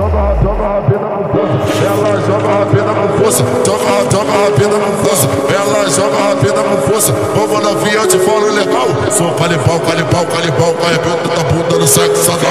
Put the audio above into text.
joga rapida no poço. Ela joga rapida no poço. Joga rapida no poço. Ela joga rapida no poço. Vamos novinha, eu te falo legal. Sou calipau, arrebenta da bunda no sexo.